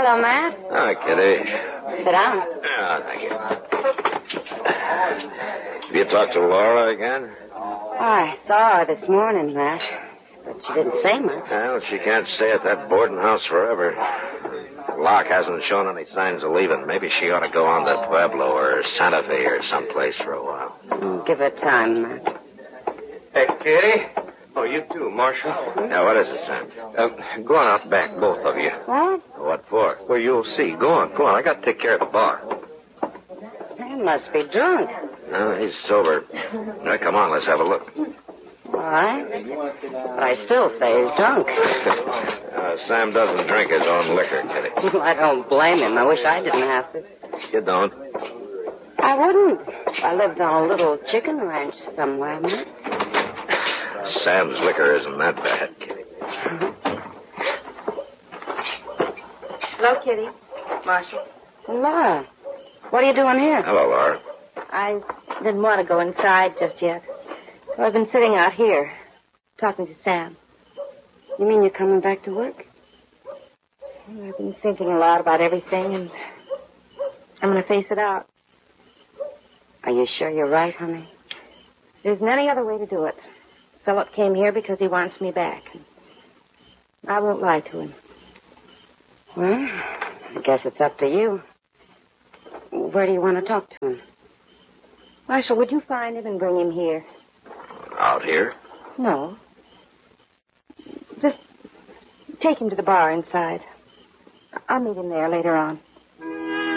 Hello, Matt. Hi, Kitty. Sit down. Oh, thank you. Have you talked to Laura again? I saw her this morning, Matt. But she didn't say much. Well, she can't stay at that boarding house forever. Locke hasn't shown any signs of leaving. Maybe she ought to go on to Pueblo or Santa Fe or someplace for a while. Give her time, Matt. Hey, Kitty. Oh, you too, Marshal. Now, what is it, Sam? Go on out back, both of you. What? What for? Well, you'll see. Go on. I got to take care of the bar. Sam must be drunk. No, he's sober. Now, come on, let's have a look. All right. But I still say he's drunk. Sam doesn't drink his own liquor, Kitty. I don't blame him. I wish I didn't have to. You don't? I wouldn't. I lived on a little chicken ranch somewhere, Matt. Sam's liquor isn't that bad, Kitty. Hello, Kitty. Marshal. Laura, what are you doing here? Hello, Laura. I didn't want to go inside just yet. So I've been sitting out here, talking to Sam. You mean you're coming back to work? I've been thinking a lot about everything, and I'm going to face it out. Are you sure you're right, honey? There isn't any other way to do it. Philip came here because he wants me back. I won't lie to him. Well, I guess it's up to you. Where do you want to talk to him? Marshal, would you find him and bring him here? Out here? No. Just take him to the bar inside. I'll meet him there later on.